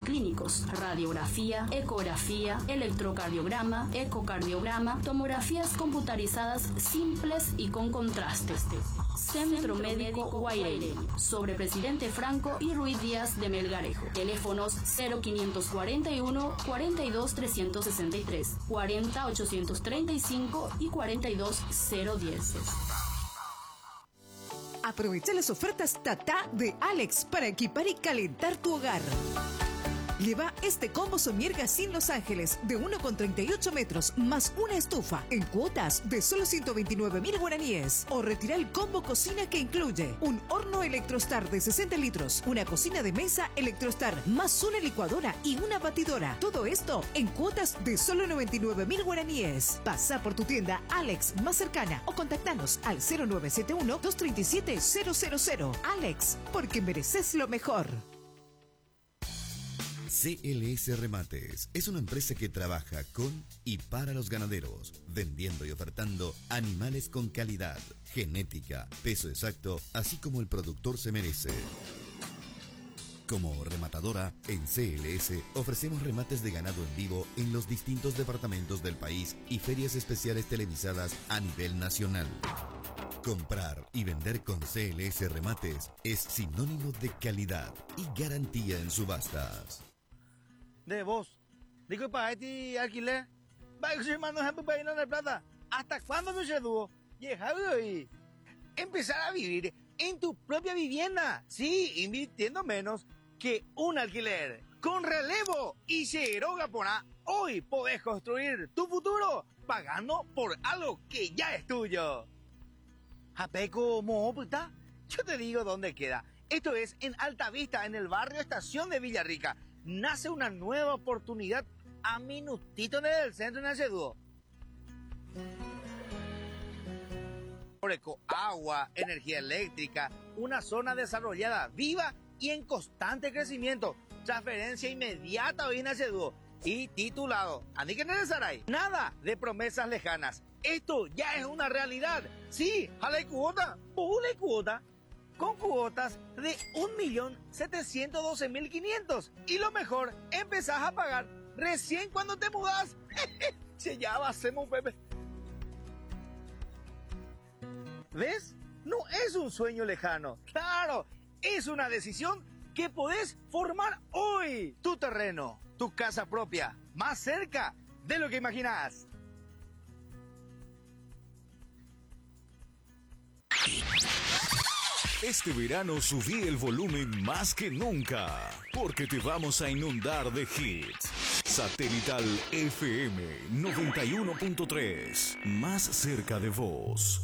clínicos: radiografía, ecografía, electrocardiograma, ecocardiograma, tomografías computarizadas simples y con contrastes. Centro Médico Guaireli, sobre Presidente Franco y Ruiz Díaz de Melgarejo. Teléfonos 0541 42 363, 40 835 y 42 010. Aprovecha las ofertas Tata de Alex para equipar y calentar tu hogar. Lleva este combo Somier Gassin Los Ángeles de 1,38 metros más una estufa en cuotas de solo 129.000 guaraníes. O retira el combo cocina que incluye un horno Electrostar de 60 litros, una cocina de mesa Electrostar más una licuadora y una batidora. Todo esto en cuotas de solo 99.000 guaraníes. Pasa por tu tienda Alex más cercana o contactanos al 0971-237-000. Alex, porque mereces lo mejor. CLS Remates es una empresa que trabaja con y para los ganaderos, vendiendo y ofertando animales con calidad, genética, peso exacto, así como el productor se merece. Como rematadora, en CLS ofrecemos remates de ganado en vivo en los distintos departamentos del país y ferias especiales televisadas a nivel nacional. Comprar y vender con CLS Remates es sinónimo de calidad y garantía en subastas. De vos, digo para ti alquiler, va a hermano ejemplo para irnos de plata. ¿Hasta cuándo no se dúo? Y empezar a vivir en tu propia vivienda, sí, invirtiendo menos que un alquiler. Con Relevo y Xeroga hoy podés construir tu futuro pagando por algo que ya es tuyo. Japeco Moputa, yo te digo dónde queda. Esto es en Alta Vista, en el barrio Estación de Villarrica. Nace una nueva oportunidad a minutito del centro en el Dúo. Oreco, agua, energía eléctrica, una zona desarrollada, viva y en constante crecimiento. Transferencia inmediata hoy en el Dúo. Y titulado, ¿Andi que Saray? Nada de promesas lejanas. Esto ya es una realidad. Sí, jale cuota, pule cuota. Con cuotas de 1.712.500. Y lo mejor, empezás a pagar recién cuando te mudás. Se ya va a ser un bebé. ¿Ves? No es un sueño lejano. Claro, es una decisión que podés formar hoy. Tu terreno, tu casa propia, más cerca de lo que imaginás. Este verano subí el volumen más que nunca, porque te vamos a inundar de hits. Satelital FM 91.3, más cerca de vos.